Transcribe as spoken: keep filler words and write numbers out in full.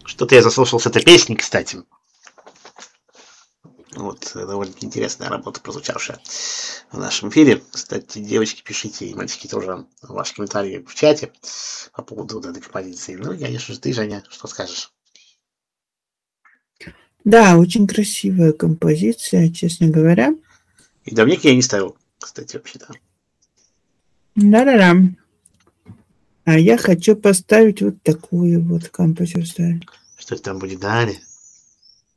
Что-то я заслушался этой песни, кстати. Вот, довольно интересная работа, прозвучавшая в нашем эфире. Кстати, девочки, пишите, и мальчики тоже ваши комментарии в чате по поводу вот этой композиции. Ну, и, конечно же, ты, Женя, что скажешь? Да, очень красивая композиция, честно говоря. И давненько я не ставил, кстати, вообще-то. Да-да-да. А я хочу поставить вот такую вот композицию. Что это там будет далее?